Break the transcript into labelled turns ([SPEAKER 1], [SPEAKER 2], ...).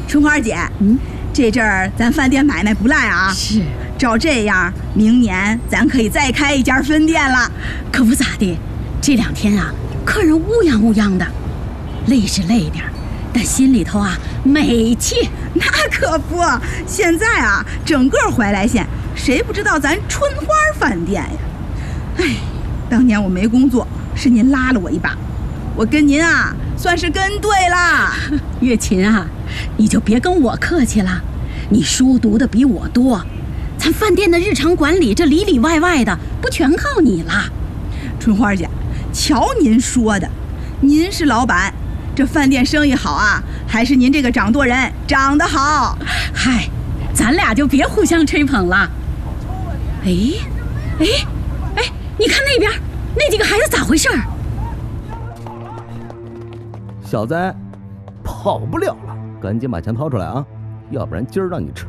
[SPEAKER 1] 春花姐，这阵儿咱饭店买卖不赖啊。
[SPEAKER 2] 是，
[SPEAKER 1] 照这样，明年咱可以再开一家分店了。
[SPEAKER 2] 可不咋的，这2天啊，客人乌泱乌泱的，累是累点，但心里头啊美气。
[SPEAKER 1] 那可不，现在啊，整个怀来县谁不知道咱春花饭店呀？哎，当年我没工作，是您拉了我一把，我跟您啊算是跟对了。
[SPEAKER 2] 月琴啊，你就别跟我客气了，你书读的比我多，咱饭店的日常管理这里里外外的不全靠你了。
[SPEAKER 1] 春花姐，瞧您说的，您是老板，这饭店生意好啊，还是您这个掌舵人长得好？
[SPEAKER 2] 嗨，咱俩就别互相吹捧了。哎，你看那边那几个孩子咋回事？
[SPEAKER 3] 小子，跑不了了，赶紧把钱掏出来啊，要不然今儿让你吃